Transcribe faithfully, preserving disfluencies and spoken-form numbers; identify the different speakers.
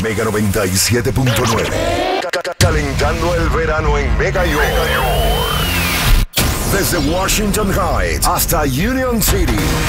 Speaker 1: Mega noventa y siete punto nueve. Calentando el verano en Mega York. Desde Washington Heights hasta Union City,